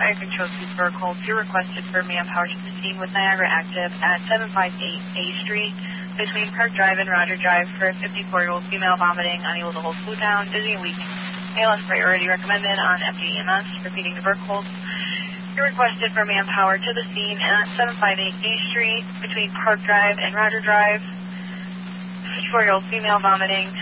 Fire Control Super Cold 2 requested for manpower to the scene with Niagara active at 758 A Street between Park Drive and Roger Drive for a 54-year-old female vomiting, unable to hold fluid down, dizzy and weak. ALS priority recommended on FGEMS, repeating the Burke Cold. You requested for manpower to the scene at 758 A Street between Park Drive and Roger Drive. 54-year-old female vomiting,